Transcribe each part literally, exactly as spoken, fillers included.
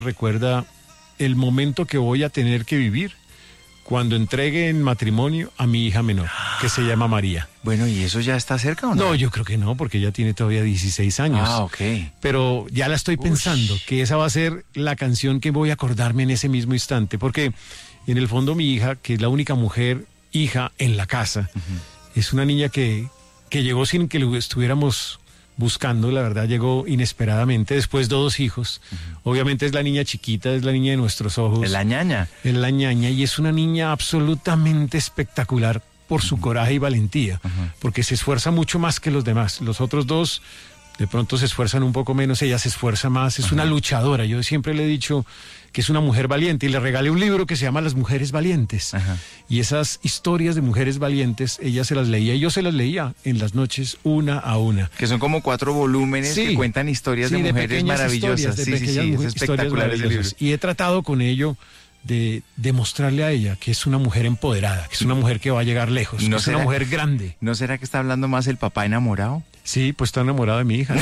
Recuerda el momento que voy a tener que vivir cuando entregue en matrimonio a mi hija menor, que se llama María. Bueno, ¿y eso ya está cerca o no? No, yo creo que no, porque ella tiene todavía dieciséis años. Ah, ok. Pero ya la estoy pensando, Ush. que esa va a ser la canción que voy a acordarme en ese mismo instante, porque en el fondo mi hija, que es la única mujer hija en la casa, uh-huh. es una niña que, que llegó sin que lo estuviéramos buscando, la verdad llegó inesperadamente, después de dos hijos. Uh-huh. Obviamente es la niña chiquita, es la niña de nuestros ojos. Es la ñaña. Es la ñaña y es una niña absolutamente espectacular por su uh-huh. coraje y valentía, uh-huh. porque se esfuerza mucho más que los demás. Los otros dos de pronto se esfuerzan un poco menos, ella se esfuerza más, es uh-huh. una luchadora. Yo siempre le he dicho que es una mujer valiente y le regalé un libro que se llama Las Mujeres Valientes. Ajá. Y esas historias de mujeres valientes, ella se las leía y yo se las leía en las noches una a una. Que son como cuatro volúmenes sí, que cuentan historias sí, de mujeres de maravillosas. De sí, sí, sí, es espectacular ese libro. Y he tratado con ello de demostrarle a ella que es una mujer empoderada, que es una mujer que va a llegar lejos, ¿No que es una mujer grande. ¿No será que está hablando más el papá enamorado? Sí, pues está enamorado de mi hija.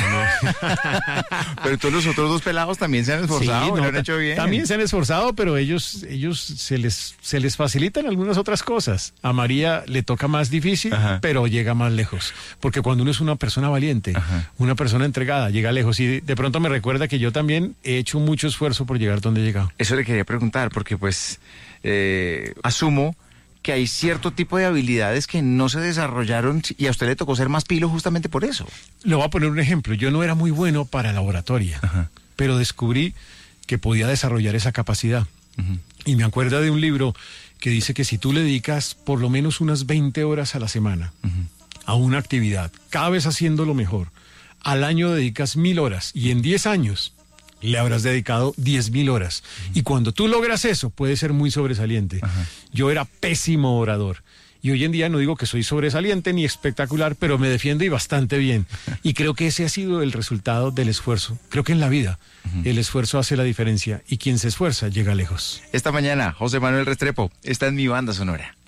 Pero todos los otros dos pelados también se han esforzado, sí, no, lo han hecho bien. También se han esforzado, pero ellos, ellos se les, se les facilitan algunas otras cosas. A María le toca más difícil, Ajá. pero llega más lejos. Porque cuando uno es una persona valiente, Ajá. una persona entregada, llega lejos. Y de, de pronto me recuerda que yo también he hecho mucho esfuerzo por llegar donde he llegado. Eso le quería preguntar, porque pues eh, asumo que hay cierto tipo de habilidades que no se desarrollaron y a usted le tocó ser más pilo justamente por eso. Le voy a poner un ejemplo. Yo no era muy bueno para la oratoria, Ajá. pero descubrí que podía desarrollar esa capacidad. Uh-huh. Y me acuerdo de un libro que dice que si tú le dedicas por lo menos unas veinte horas a la semana uh-huh. a una actividad, cada vez haciéndolo mejor, al año dedicas mil horas y en diez años le habrás dedicado diez mil horas. Uh-huh. Y cuando tú logras eso, puedes ser muy sobresaliente. Uh-huh. Yo era pésimo orador. Y hoy en día no digo que soy sobresaliente ni espectacular, pero me defiendo y bastante bien. Y creo que ese ha sido el resultado del esfuerzo. Creo que en la vida uh-huh. el esfuerzo hace la diferencia y quien se esfuerza llega lejos. Esta mañana, José Manuel Restrepo está en Mi Banda Sonora.